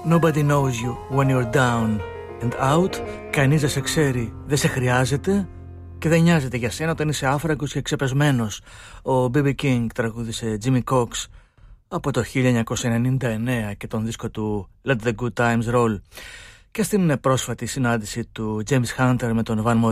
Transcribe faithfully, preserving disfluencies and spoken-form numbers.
Nobody knows you when you're down and out. Κανείς δεν σε ξέρει, δεν σε χρειάζεται και δεν νοιάζεται για σένα όταν είσαι άφραγος και ξεπεσμένος. Ο μπι μπι King τραγούδισε Jimmy Cox από το χίλια εννιακόσια ενενήντα εννέα και τον δίσκο του Let the Good Times Roll. Και στην πρόσφατη συνάντηση του James Hunter με τον Van